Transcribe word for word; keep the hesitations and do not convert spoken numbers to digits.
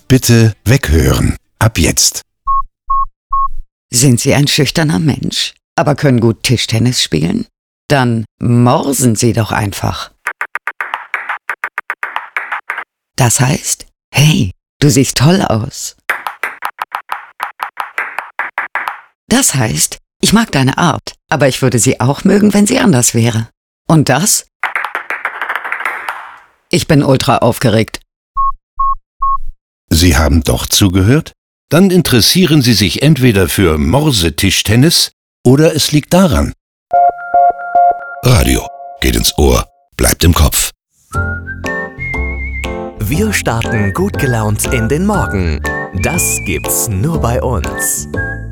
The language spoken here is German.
Bitte weghören. Ab jetzt. Sind Sie ein schüchterner Mensch, aber können gut Tischtennis spielen? Dann morsen Sie doch einfach. Das heißt, hey, du siehst toll aus. Das heißt, ich mag deine Art, aber ich würde sie auch mögen, wenn sie anders wäre. Und das? Ich bin ultra aufgeregt. Sie haben doch zugehört? Dann interessieren Sie sich entweder für Morsetischtennis oder es liegt daran. Radio geht ins Ohr, bleibt im Kopf. Wir starten gut gelaunt in den Morgen. Das gibt's nur bei uns.